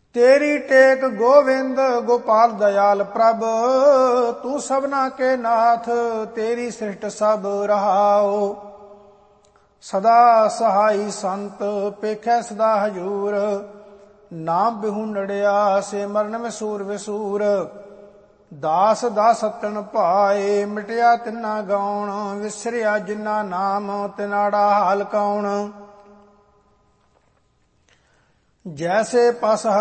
ਤੇਰੀ ਟੇਕ ਗੋਵਿੰਦ ਗੋਪਾਲ ਦਇਆਲ ਪ੍ਰਭ, ਤੂੰ ਸਭਨਾ ਕੇ ਨਾਥ ਤੇਰੀ ਸ੍ਰਿਸ਼ਟ ਸਭ ਰਹਾਓ। ਸਦਾ ਸਹਾਈ ਸੰਤ ਪੇਖੈ ਸਦਾ ਹਜੂਰ, ਨਾਮ ਬਿਹੂ ਨੜਿਆ ਸੇ ਮਰਨ ਵਿਸੂਰ ਵਿਸੂਰ। ਦਾਸ ਦਾਸਤਨ ਭਾਏ ਮਿਟਿਆ ਤਿਨਾ ਗਾਉਣ, ਵਿਸਰਿਆ ਜਿਨਾ ਨਾਮ ਤਿਨਾੜਾ ਹਾਲ ਕੌਣ। ਜੈਸੇ ਪਸ